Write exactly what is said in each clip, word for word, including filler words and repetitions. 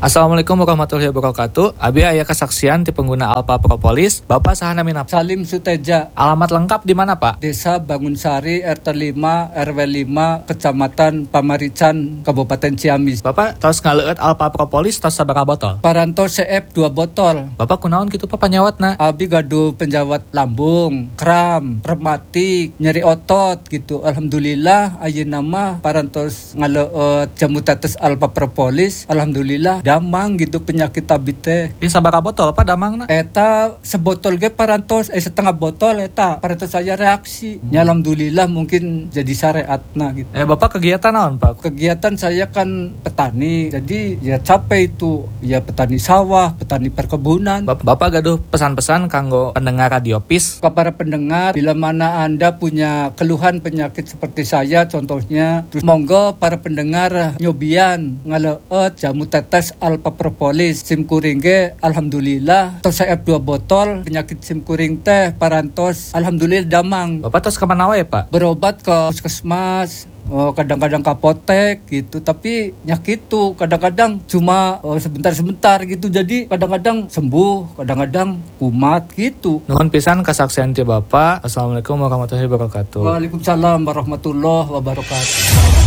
Assalamualaikum warahmatullahi wabarakatuh. Abi aya kesaksian ti pengguna Alpha Propolis, Bapak sahana minap. Salim Suteja. Alamat lengkap di mana, Pak? Desa Bangunsari, R T lima, R W lima, Kecamatan Pamarican, Kabupaten Ciamis. Bapak tos ngaleueut Alpha Propolis tos sabaraha botol? Paranto C F dua botol. Bapak kunaon kitu Pak panyawatna? Abi gaduh penjawat lambung, kram, rematik, nyeri otot gitu. Alhamdulillah ayeuna mah parantos ngaleueut jamu tetes Alpha Propolis. Alhamdulillah damang gitu penyakit abi teh. Di sabaraha botol Pak damangna? Eta sebotol ge parantos eh setengah botol eta parantos saya reaksi. Ya, alhamdulillah mungkin jadi syariatna gitu. Eh Bapak kegiatan naon Pak? Kegiatan saya kan petani, jadi ya capek itu, ya petani sawah, petani perkebunan. Bapak, Bapak gaduh pesan-pesan kanggo pendengar Radio Peace. Ke para pendengar, bila mana Anda punya keluhan penyakit seperti saya contohnya, terus monggo para pendengar nyobian ngaleueut jamu tetes Alpha Propolis simkuring ge alhamdulillah tos C F dua botol penyakit simkuring teh parantos alhamdulillah damang. Bapak tos kemana wae Pak? Berobat ke puskesmas, oh, kadang-kadang ke apotek gitu, tapi nyakit tuh kadang-kadang cuma oh, sebentar-sebentar gitu, jadi kadang-kadang sembuh, kadang-kadang kumat gitu. Nuhun pisan kesaksian ti Bapak. Assalamualaikum warahmatullahi wabarakatuh. Waalaikumsalam warahmatullahi wabarakatuh.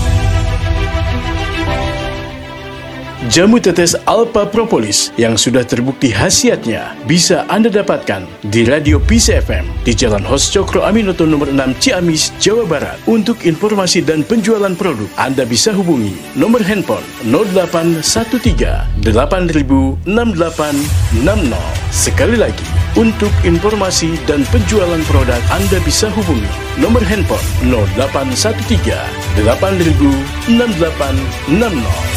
Jamu tetes Alpha Propolis yang sudah terbukti khasiatnya bisa Anda dapatkan di Radio Peace F M di Jalan Hos Cokro Aminoto nomor enam Ciamis, Jawa Barat. Untuk informasi dan penjualan produk, Anda bisa hubungi nomor handphone nol delapan satu tiga delapan nol enam delapan enam nol. Sekali lagi, untuk informasi dan penjualan produk, Anda bisa hubungi nomor handphone nol delapan satu tiga delapan nol enam delapan enam nol.